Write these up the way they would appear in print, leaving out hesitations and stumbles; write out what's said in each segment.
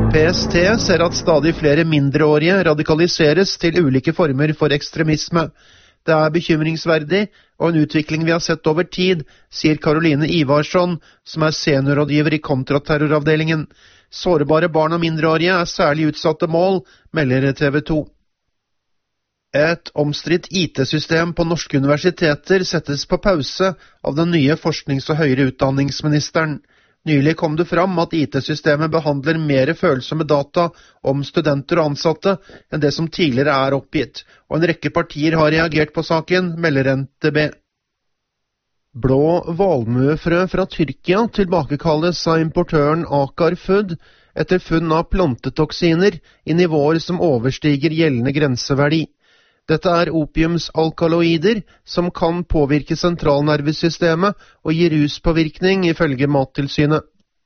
PST ser at stadig flere mindreårige radikaliseres til ulike former for ekstremisme. Det er bekymringsverdig og en utvikling vi har sett over tid, sier Caroline Ivarsson, som er seniorrådgiver i kontraterroravdelingen. Sårbare barn og mindreårige er særlig utsatte mål, melder TV 2. Et omstridt IT-system på norske universiteter settes på pause av den nye forsknings- og høyere utdanningsministeren. Nylig kom det fram at IT-systemet behandler mer følsomme data om studenter og ansatte enn det som tidligere er oppgitt, og en rekke partier har reagert på saken, melder NTB. Blå valmuefrø fra Tyrkia tilbakekalles av importøren Akar Food etter funn av plantetoksiner i nivåer som overstiger gjeldende grenseverdi. Dette er opiumsalkaloider som kan påvirke sentralnervesystemet og gi ruspåvirkning, ifølge Mattilsynet.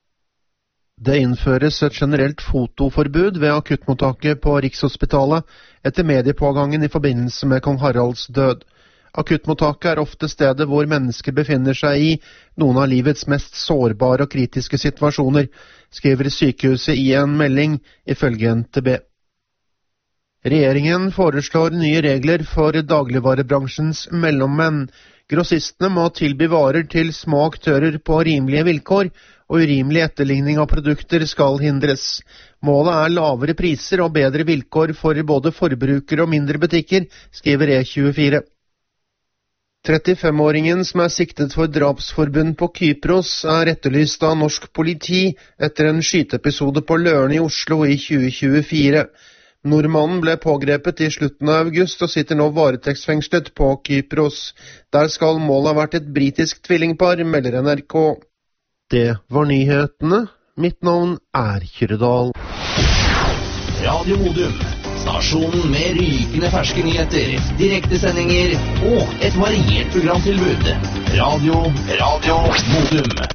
Det innføres et generelt fotoforbud ved akuttmottaket på Rikshospitalet etter mediepågangen i forbindelse med kong Haralds død. Akuttmottaket er ofte stedet hvor mennesker befinner seg i noen av livets mest sårbare og kritiske situasjoner, skriver sykehuset i en melding, ifølge NTB. Regjeringen foreslår nye regler for dagligvarebransjens mellommenn. Grossistene må tilby varer til små aktører på rimelige vilkår, og urimelig etterligning av produkter skal hindres. Målet er lavere priser og bedre vilkår for både forbrukere og mindre butikker, skriver E24. 35-åringen som er siktet for drapsforbund på Kypros er etterlyst av norsk politi etter en skyteepisode på Løren i Oslo i 2024. Nordmannen ble pågrepet i slutten av august og sitter nå varetektsfengslet på Kypros. Der skal målet ha vært et britisk tvillingpar, melder NRK. Det var nyhetene. Mitt navn er Kyrdal. Radio Modum, stasjonen med rykende ferske nyheter, direktesendinger og et variert programtilbud. Radio Modum.